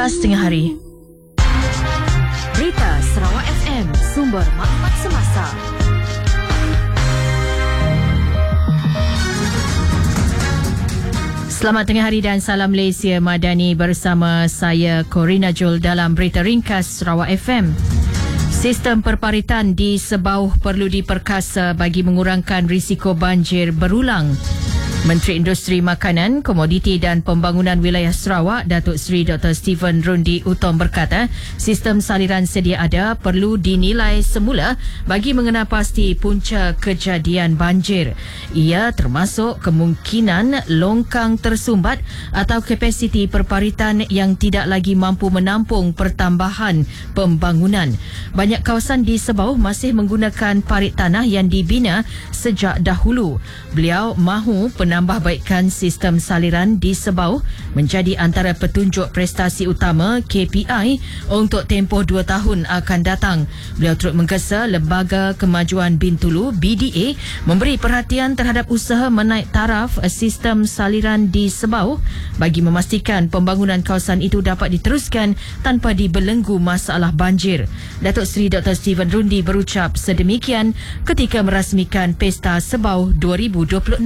Ringkas Tengah Hari. Berita Sarawak FM, sumber maklumat semasa. Selamat tengah hari dan salam Malaysia Madani bersama saya Corina Jul dalam Berita Ringkas Sarawak FM. Sistem perparitan di Sebauh perlu diperkasa bagi mengurangkan risiko banjir berulang. Menteri Industri Makanan, Komoditi dan Pembangunan Wilayah Sarawak, Datuk Seri Dr. Stephen Rundi Utom berkata, sistem saliran sedia ada perlu dinilai semula bagi mengenal pasti punca kejadian banjir. Ia termasuk kemungkinan longkang tersumbat atau kapasiti perparitan yang tidak lagi mampu menampung pertambahan pembangunan. Banyak kawasan di Sebauh masih menggunakan parit tanah yang dibina sejak dahulu. Beliau mahu penambahbaikan sistem saliran di Sebauh menjadi antara petunjuk prestasi utama KPI untuk tempoh 2 tahun akan datang. Beliau turut menggesa Lembaga Kemajuan Bintulu BDA memberi perhatian terhadap usaha menaik taraf sistem saliran di Sebauh bagi memastikan pembangunan kawasan itu dapat diteruskan tanpa dibelenggu masalah banjir. Datuk Seri Dr. Stephen Rundi berucap sedemikian ketika merasmikan Pesta Sebauh 2026.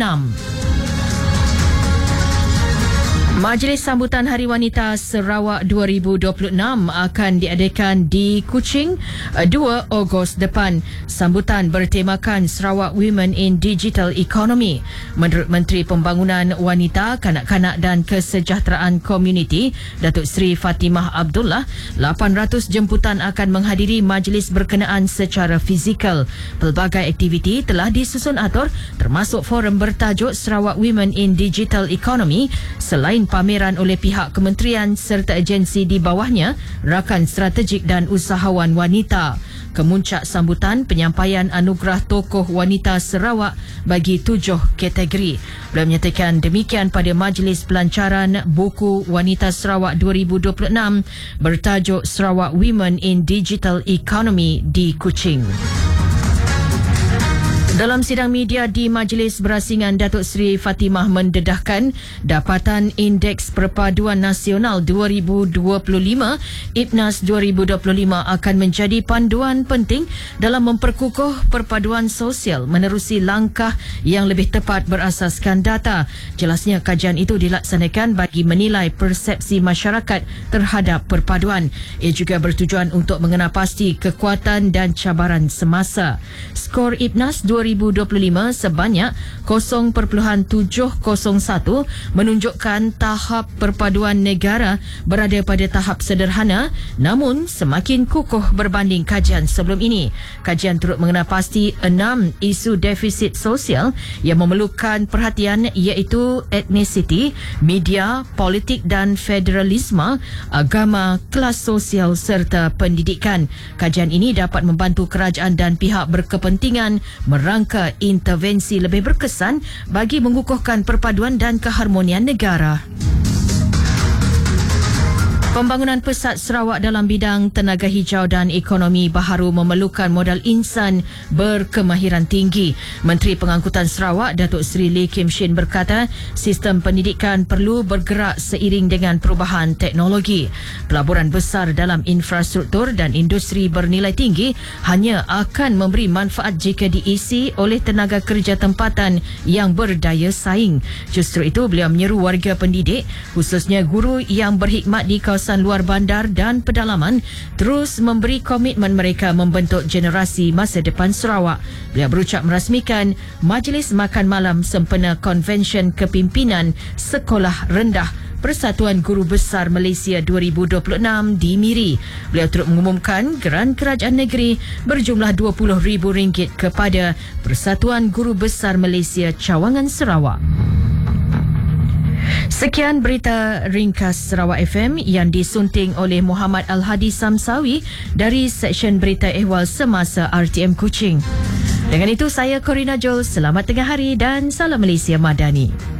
Majlis Sambutan Hari Wanita Sarawak 2026 akan diadakan di Kuching 2 Ogos depan. Sambutan bertemakan Sarawak Women in Digital Economy. Menurut Menteri Pembangunan Wanita, Kanak-kanak dan Kesejahteraan Komuniti, Datuk Seri Fatimah Abdullah, 800 jemputan akan menghadiri majlis berkenaan secara fizikal. Pelbagai aktiviti telah disusun atur termasuk forum bertajuk Sarawak Women in Digital Economy selain pameran oleh pihak kementerian serta agensi di bawahnya, rakan strategik dan usahawan wanita. Kemuncak sambutan penyampaian anugerah tokoh wanita Sarawak bagi 7 kategori. Beliau menyatakan demikian pada majlis pelancaran buku Wanita Sarawak 2026 bertajuk Sarawak Women in Digital Economy di Kuching. Dalam sidang media di Majlis Berasingan, Datuk Seri Fatimah mendedahkan dapatan Indeks Perpaduan Nasional 2025 IPNAS 2025 akan menjadi panduan penting dalam memperkukuh perpaduan sosial menerusi langkah yang lebih tepat berasaskan data. Jelasnya kajian itu dilaksanakan bagi menilai persepsi masyarakat terhadap perpaduan. Ia juga bertujuan untuk mengenal pasti kekuatan dan cabaran semasa. Skor IPNAS 2025 sebanyak 0.701 menunjukkan tahap perpaduan negara berada pada tahap sederhana namun semakin kukuh berbanding kajian sebelum ini. Kajian turut mengenal pasti 6 isu defisit sosial yang memerlukan perhatian iaitu etnisiti, media, politik dan federalisme, agama, kelas sosial serta pendidikan. Kajian ini dapat membantu kerajaan dan pihak berkepentingan merangka intervensi lebih berkesan bagi mengukuhkan perpaduan dan keharmonian negara. Pembangunan pesat Sarawak dalam bidang tenaga hijau dan ekonomi baharu memerlukan modal insan berkemahiran tinggi. Menteri Pengangkutan Sarawak, Datuk Seri Lee Kim Shin berkata, sistem pendidikan perlu bergerak seiring dengan perubahan teknologi. Pelaburan besar dalam infrastruktur dan industri bernilai tinggi hanya akan memberi manfaat jika diisi oleh tenaga kerja tempatan yang berdaya saing. Justru itu, beliau menyeru warga pendidik, khususnya guru yang berkhidmat di kawasan luar bandar dan pedalaman terus memberi komitmen mereka membentuk generasi masa depan Sarawak. Beliau berucap merasmikan Majlis Makan Malam sempena Konvensyen Kepimpinan Sekolah Rendah Persatuan Guru Besar Malaysia 2026 di Miri. Beliau turut mengumumkan geran kerajaan negeri berjumlah RM20,000 kepada Persatuan Guru Besar Malaysia Cawangan Sarawak. Sekian berita ringkas Sarawak FM yang disunting oleh Muhammad Al-Hadi Samsawi dari Seksyen Berita Ehwal Semasa RTM Kuching. Dengan itu saya Corina Jol, selamat tengah hari dan salam Malaysia Madani.